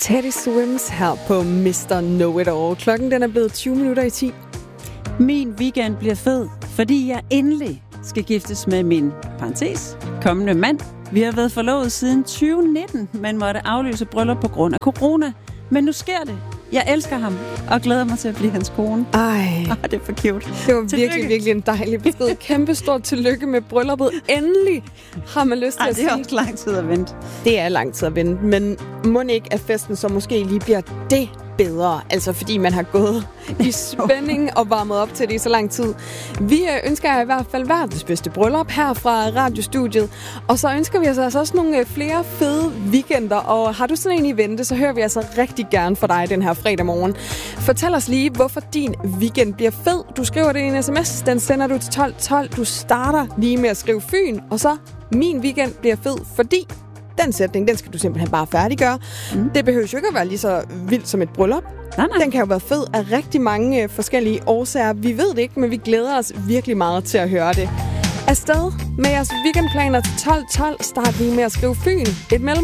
Teddy Swims her på Mr. Know-It-All. Klokken den er blevet 20 minutter i 10. Min weekend bliver fed, fordi jeg endelig skal giftes med min kommende mand. Vi har været forlovet siden 2019, men måtte aflyse bryllup på grund af corona. Men nu sker det. Jeg elsker ham og glæder mig til at blive hans kone. Ej, det er for cute. det var virkelig en dejlig besked. Kæmpe stort tillykke med brylluppet. Endelig har man lyst til at sige. Det er også lang tid at vente. Det er lang tid at vente, men må ikke, at festen så måske lige bliver det bedre, altså fordi man har gået i spænding og varmet op til det i så lang tid. Vi ønsker jer i hvert fald verdens bedste bryllup her fra radiostudiet, og så ønsker vi os altså også nogle flere fede weekender, og har du sådan en i vente, så hører vi altså rigtig gerne fra dig den her fredag morgen. Fortæl os lige, hvorfor din weekend bliver fed. Du skriver det i en sms, den sender du til 1212. Du starter lige med at skrive Fyn, og så min weekend bliver fed, fordi den sætning, den skal du simpelthen bare færdiggøre. Det behøver jo ikke at være lige så vildt som et bryllup. Nej. Den kan jo være fed af rigtig mange forskellige årsager. Vi ved det ikke, men vi glæder os virkelig meget til at høre det. Afsted med jeres weekendplaner til 1212. Start lige med at skrive Fyn. Et